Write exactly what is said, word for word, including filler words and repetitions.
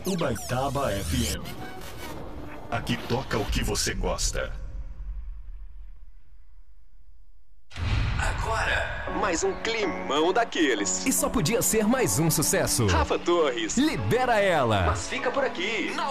Ubaitaba F M. Aqui toca o que você gosta. Agora, mais um climão daqueles. E só podia ser mais um sucesso. Rafa Torres. Libera ela. Mas fica por aqui. Na